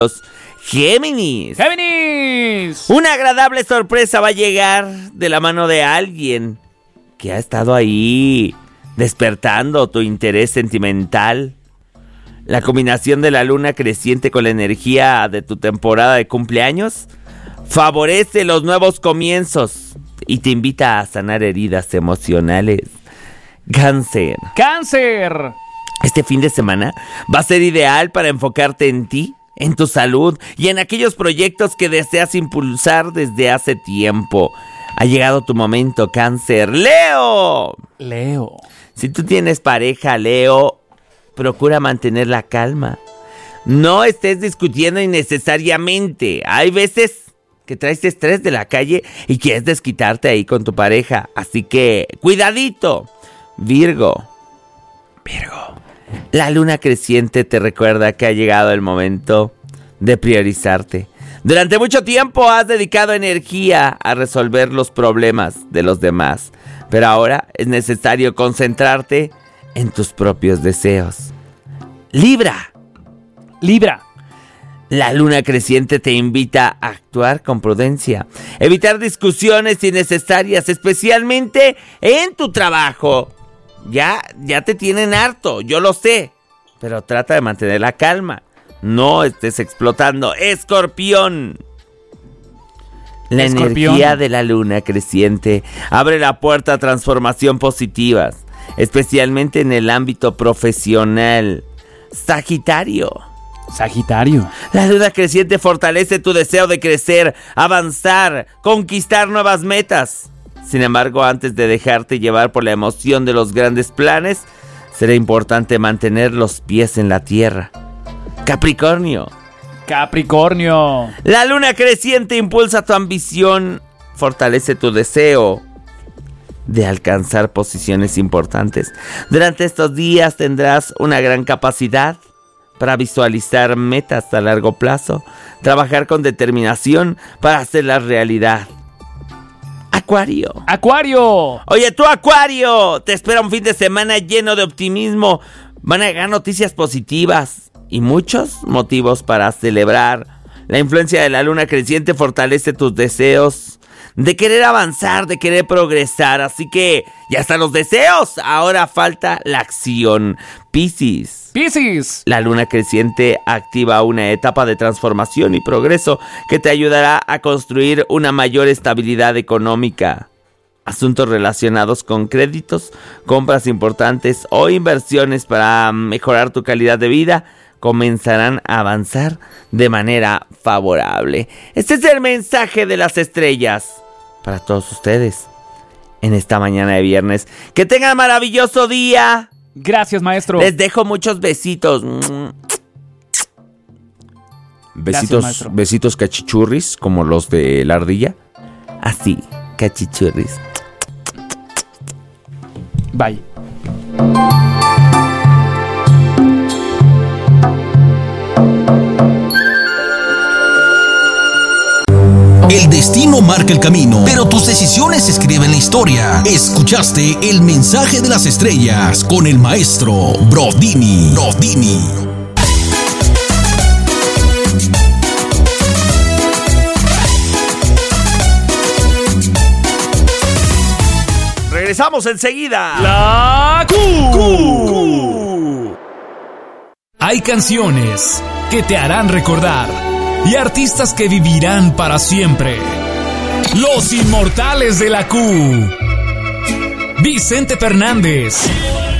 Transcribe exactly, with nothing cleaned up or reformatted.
Géminis. Géminis. Una agradable sorpresa va a llegar de la mano de alguien que ha estado ahí despertando tu interés sentimental. La combinación de la luna creciente con la energía de tu temporada de cumpleaños favorece los nuevos comienzos y te invita a sanar heridas emocionales. Cáncer. Cáncer. Este fin de semana va a ser ideal para enfocarte en ti, en tu salud y en aquellos proyectos que deseas impulsar desde hace tiempo. Ha llegado tu momento, Cáncer. ¡Leo! Leo. Si tú tienes pareja, Leo, procura mantener la calma. No estés discutiendo innecesariamente. Hay veces que traes estrés de la calle y quieres desquitarte ahí con tu pareja. Así que, cuidadito. Virgo. Virgo. La luna creciente te recuerda que ha llegado el momento de priorizarte. Durante mucho tiempo has dedicado energía a resolver los problemas de los demás, pero ahora es necesario concentrarte en tus propios deseos. Libra. Libra. La luna creciente te invita a actuar con prudencia, evitar discusiones innecesarias, especialmente en tu trabajo. Ya, ya te tienen harto, yo lo sé, pero trata de mantener la calma. No estés explotando. Escorpión. La Escorpión. energía de la luna creciente abre la puerta a transformación positivas, especialmente en el ámbito profesional. Sagitario. Sagitario. La luna creciente fortalece tu deseo de crecer, avanzar, conquistar nuevas metas. Sin embargo, antes de dejarte llevar por la emoción de los grandes planes, será importante mantener los pies en la tierra. Capricornio. Capricornio. La luna creciente impulsa tu ambición, fortalece tu deseo de alcanzar posiciones importantes. Durante estos días tendrás una gran capacidad para visualizar metas a largo plazo, trabajar con determinación para hacerlas realidad. Acuario. Acuario. Oye, tú, Acuario, te espera un fin de semana lleno de optimismo. Van a llegar noticias positivas y muchos motivos para celebrar. La influencia de la luna creciente fortalece tus deseos de querer avanzar, de querer progresar. Así que ya están los deseos, ahora falta la acción. Piscis. Piscis. La luna creciente activa una etapa de transformación y progreso que te ayudará a construir una mayor estabilidad económica. Asuntos relacionados con créditos, compras importantes o inversiones para mejorar tu calidad de vida comenzarán a avanzar de manera favorable. Este es el mensaje de las estrellas para todos ustedes en esta mañana de viernes. Que tengan maravilloso día. Gracias, maestro. Les dejo muchos besitos. Besitos, maestro. Besitos cachichurris, como los de la ardilla. Así, cachichurris. Bye. El destino marca el camino, pero tus decisiones escriben la historia. Escuchaste el mensaje de las estrellas con el maestro Brodini. Brodini. Regresamos enseguida. La Q. Q. Hay canciones que te harán recordar y artistas que vivirán para siempre. Los inmortales de la Q. Vicente Fernández,